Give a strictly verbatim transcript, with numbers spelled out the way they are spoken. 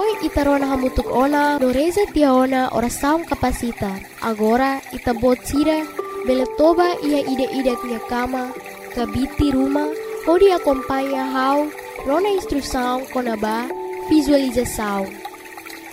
Noi itarona hamutuk ona, no reza tiaona oração capacita. Agora itabot sira, beletoba ia ide-ide minha cama, kabiti rumah, pode acompanhar how, rona instrução, conaba, visualização.